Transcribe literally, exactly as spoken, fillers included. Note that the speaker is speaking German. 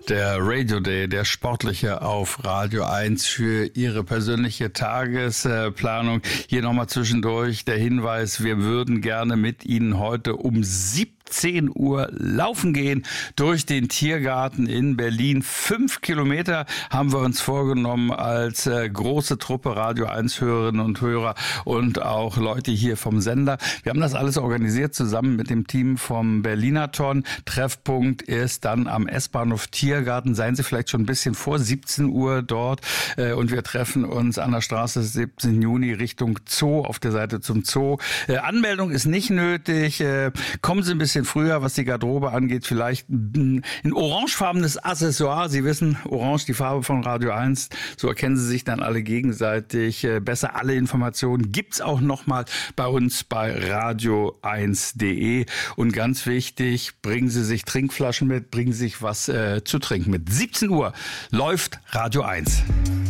Der Radio Day, der sportliche auf Radio eins für Ihre persönliche Tagesplanung. Hier nochmal zwischendurch der Hinweis, wir würden gerne mit Ihnen heute um siebzehn Uhr laufen gehen durch den Tiergarten in Berlin. Fünf Kilometer haben wir uns vorgenommen als äh, große Truppe Radio eins Hörerinnen und Hörer und auch Leute hier vom Sender. Wir haben das alles organisiert zusammen mit dem Team vom Berlinathon. Treffpunkt ist dann am S-Bahnhof Tiergarten. Seien Sie vielleicht schon ein bisschen vor siebzehn Uhr dort äh, und wir treffen uns an der Straße siebzehnten Juni Richtung Zoo, auf der Seite zum Zoo. Äh, Anmeldung ist nicht nötig. Äh, kommen Sie ein bisschen früher, was die Garderobe angeht. Vielleicht ein, ein orangefarbenes Accessoire. Sie wissen, orange die Farbe von Radio eins. So erkennen Sie sich dann alle gegenseitig äh, besser. Alle Informationen gibt's auch nochmal bei uns bei radio eins punkt de. Und ganz wichtig, bringen Sie sich Trinkflaschen mit, bringen Sie sich was äh, zu trinken mit. siebzehn Uhr läuft Radio eins.